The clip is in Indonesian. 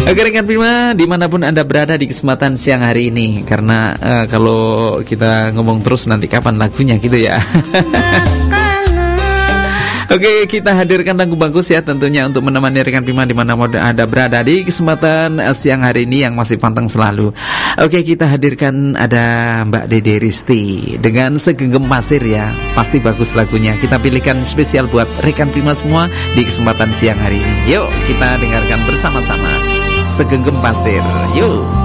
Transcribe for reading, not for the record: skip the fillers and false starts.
Oke rekan Prima, dimanapun Anda berada di kesempatan siang hari ini. Karena kalau kita ngomong terus nanti kapan lagunya gitu ya. Oke, kita hadirkan lagu bagus ya tentunya untuk menemani rekan Prima di mana Anda berada di kesempatan siang hari ini yang masih pantang selalu. Oke, kita hadirkan ada Mbak Dede Risti dengan Segenggam Pasir ya. Pasti bagus lagunya. Kita pilihkan spesial buat rekan Prima semua di kesempatan siang hari ini. Yuk, kita dengarkan bersama-sama Segenggam Pasir. Yuk.